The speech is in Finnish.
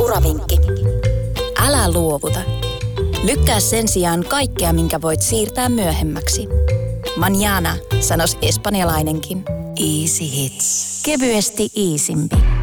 Uravinkki. Älä luovuta. Lykkää sen sijaan kaikkea, minkä voit siirtää myöhemmäksi. Mañana, sanois espanjalainenkin. Easy hits. Kevyesti easympi.